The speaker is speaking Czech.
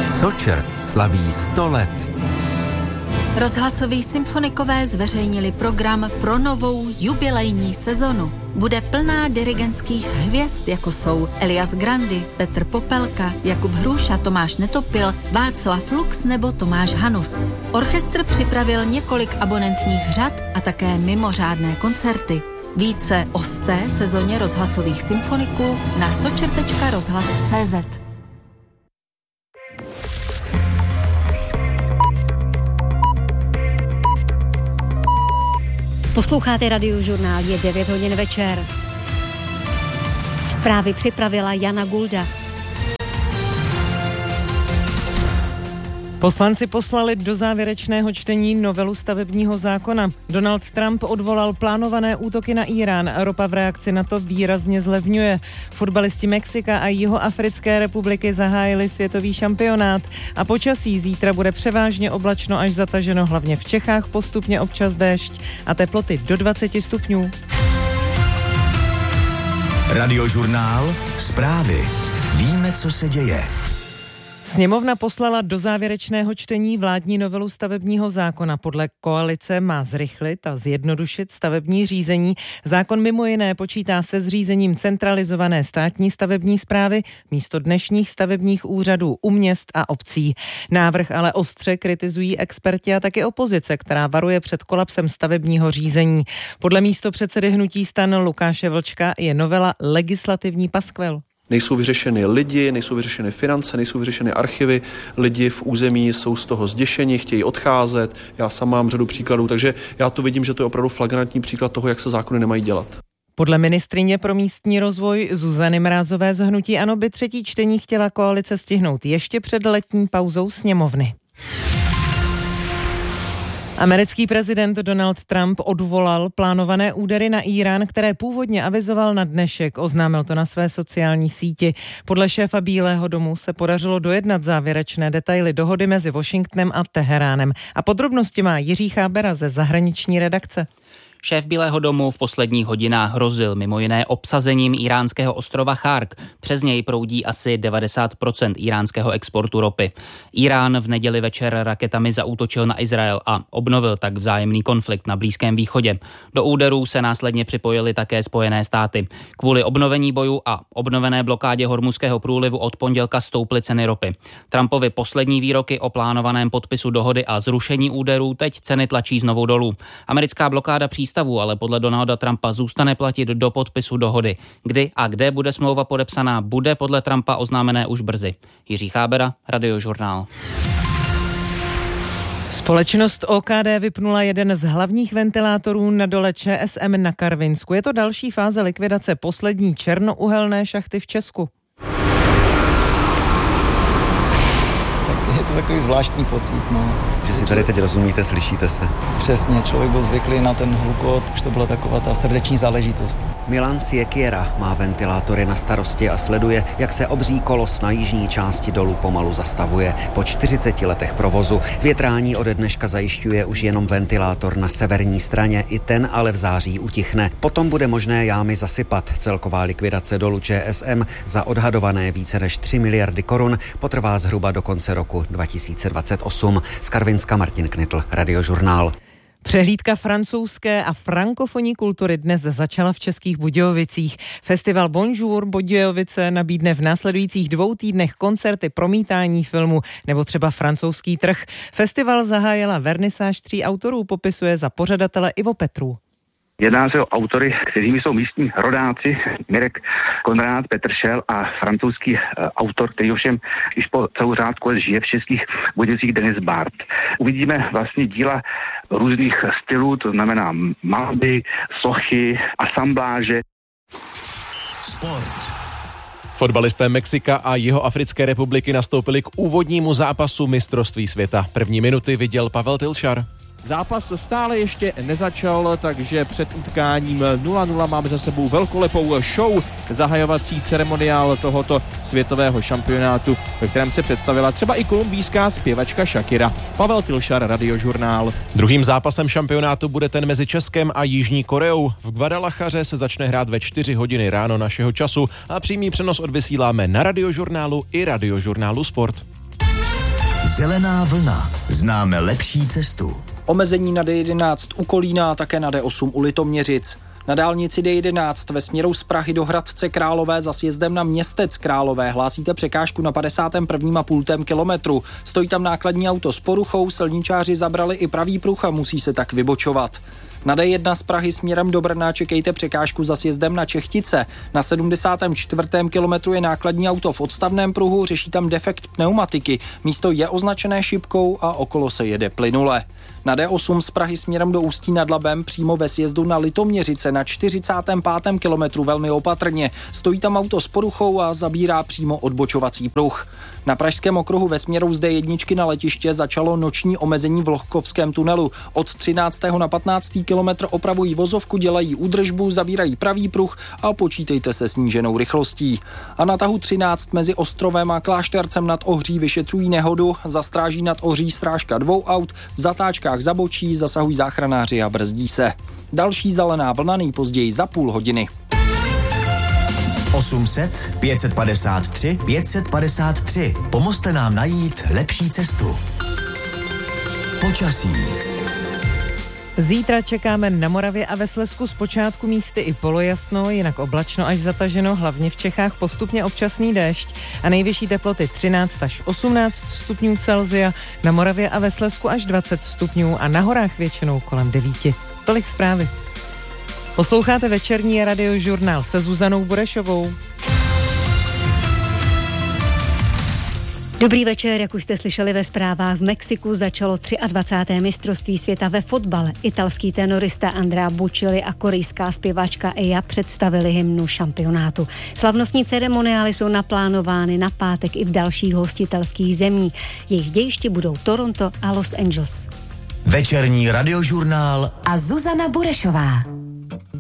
Sočer slaví 100 let. Rozhlasoví symfonikové zveřejnili program pro novou jubilejní sezonu. Bude plná dirigentských hvězd, jako jsou Elias Grandi, Petr Popelka, Jakub Hruša, Tomáš Netopil, Václav Lux nebo Tomáš Hanus. Orchestr připravil několik abonentních řad a také mimořádné koncerty. Více o 100. sezóně rozhlasových symfoniků na sočer.rozhlas.cz. Posloucháte Radiožurnál, je 9 hodin večer. Zprávy připravila Jana Gulda. Poslanci poslali do závěrečného čtení novelu stavebního zákona. Donald Trump odvolal plánované útoky na Irán. Ropa v reakci na to výrazně zlevňuje. Fotbalisti Mexika a Jihoafrické republiky zahájili světový šampionát. A počasí zítra bude převážně oblačno až zataženo, hlavně v Čechách, postupně občas déšť a teploty do 20 stupňů. Radiožurnál, zprávy. Víme, co se děje. Sněmovna poslala do závěrečného čtení vládní novelu stavebního zákona. Podle koalice má zrychlit a zjednodušit stavební řízení. Zákon mimo jiné počítá se zřízením centralizované státní stavební správy místo dnešních stavebních úřadů u měst a obcí. Návrh ale ostře kritizují experti a taky opozice, která varuje před kolapsem stavebního řízení. Podle místopředsedy hnutí STAN Lukáše Vlčka je novela legislativní paskvil. Nejsou vyřešeny lidi, nejsou vyřešeny finance, nejsou vyřešeny archivy, lidi v území jsou z toho zděšeni, chtějí odcházet, já sám mám řadu příkladů, takže já to vidím, že to je opravdu flagrantní příklad toho, jak se zákony nemají dělat. Podle ministryně pro místní rozvoj Zuzany Mrázové z hnutí ANO by třetí čtení chtěla koalice stihnout ještě před letní pauzou sněmovny. Americký prezident Donald Trump odvolal plánované údery na Irán, které původně avizoval na dnešek. Oznámil to na své sociální síti. Podle šéfa Bílého domu se podařilo dojednat závěrečné detaily dohody mezi Washingtonem a Teheránem. A podrobnosti má Jiří Chábera ze zahraniční redakce. Šéf Bílého domu v posledních hodinách hrozil mimo jiné obsazením iránského ostrova Chark. Přes něj proudí asi 90% iránského exportu ropy. Irán v neděli večer raketami zaútočil na Izrael a obnovil tak vzájemný konflikt na Blízkém východě. Do úderů se následně připojily také Spojené státy. Kvůli obnovení bojů a obnovené blokádě Hormuzského průlivu od pondělka stouply ceny ropy. Trumpovi poslední výroky o plánovaném podpisu dohody a zrušení úderů teď ceny tlačí znovu dolů. Americká blokáda přístavu ale podle Donalda Trumpa zůstane platit do podpisu dohody. Kdy a kde bude smlouva podepsaná, bude podle Trumpa oznámené už brzy. Jiří Chábera, Radiožurnál. Společnost OKD vypnula jeden z hlavních ventilátorů na dole ČSM na Karvinsku. Je to další fáze likvidace poslední černouhelné šachty v Česku. Je to takový zvláštní pocit, Že si tady teď rozumíte, slyšíte se. Přesně, člověk byl zvyklý na ten hlukot, už to byla taková ta srdeční záležitost. Milan Siekiera má ventilátory na starosti a sleduje, jak se obří kolos na jižní části dolu pomalu zastavuje. Po 40 letech provozu větrání ode dneška zajišťuje už jenom ventilátor na severní straně, i ten ale v září utichne. Potom bude možné jámy zasypat. Celková likvidace dolu ČSM za odhadované více než 3 miliardy korun potrvá zhruba do konce roku 2028. Z Karvinska Martin Knitl, Radiožurnál. Přehlídka francouzské a frankofonní kultury dnes začala v Českých Budějovicích. Festival Bonjour Budějovice nabídne v následujících 2 týdnech koncerty, promítání filmu nebo třeba francouzský trh. Festival zahájila vernisáž 3 autorů, popisuje za pořadatele Ivo Petru. Jedná se o autory, kteří jsou místní rodáci, Mirek Konrád, Petr Šel a francouzský autor, který ovšem již po celou řádku let žije v Českých Budějovicích, Denis Bart. Uvidíme vlastně díla různých stylů, to znamená malby, sochy, asambláže. Sport. Fotbalisté Mexika a Jihoafrické republiky nastoupili k úvodnímu zápasu mistrovství světa. První minuty viděl Pavel Tilšar. Zápas stále ještě nezačal, takže před utkáním 0-0 máme za sebou velkolepou show, zahajovací ceremoniál tohoto světového šampionátu, ve kterém se představila třeba i kolumbijská zpěvačka Shakira. Pavel Tilšar, Radiožurnál. Druhým zápasem šampionátu bude ten mezi Českem a Jižní Koreou. V Guadalachaře se začne hrát ve 4 hodiny ráno našeho času a přímý přenos odvysíláme na Radiožurnálu i Radiožurnálu Sport. Zelená vlna. Známe lepší cestu. Omezení na D11 u Kolína a také na D8 u Litoměřic. Na dálnici D11 ve směru z Prahy do Hradce Králové za sjezdem na Městec Králové hlásíte překážku na 51,5 kilometru. Stojí tam nákladní auto s poruchou, silničáři zabrali i pravý pruh a musí se tak vybočovat. Na D1 z Prahy směrem do Brna čekejte překážku za sjezdem na Čechtice. Na 74. kilometru je nákladní auto v odstavném pruhu, řeší tam defekt pneumatiky. Místo je označené šipkou a okolo se jede plynule. Na D8 z Prahy směrem do Ústí nad Labem přímo ve sjezdu na Litoměřice na 45. kilometru velmi opatrně. Stojí tam auto s poruchou a zabírá přímo odbočovací pruh. Na pražském okruhu ve směru z D1 na letiště začalo noční omezení v Lohkovském tunelu. Od 13. na 15. kilometr opravují vozovku, dělají údržbu, zabírají pravý pruh a počítejte se sníženou rychlostí. A na tahu 13 mezi Ostrovem a Kláštercem nad Ohří vyšetřují nehodu, za stráží nad Ohří strážka 2 aut, v zatáčkách zabočí, zasahují záchranáři a brzdí se. Další zelená vlna nejpozději za půl hodiny. 800 553 553. Pomozte nám najít lepší cestu. Počasí. Zítra čekáme na Moravě a ve Slezsku zpočátku místy i polojasno, jinak oblačno až zataženo, hlavně v Čechách postupně občasný déšť a nejvyšší teploty 13 až 18 stupňů Celsia, na Moravě a ve Slezsku až 20 stupňů a na horách většinou kolem 9. Tolik zprávy. Posloucháte večerní radiožurnál se Zuzanou Burešovou. Dobrý večer, jak už jste slyšeli ve zprávách, v Mexiku začalo 23. mistrovství světa ve fotbale. Italský tenorista Andrea Bocelli a korejská zpěvačka Eya představili hymnu šampionátu. Slavnostní ceremoniály jsou naplánovány na pátek i v dalších hostitelských zemích. Jejich dějišti budou Toronto a Los Angeles. Večerní radiožurnál a Zuzana Burešová.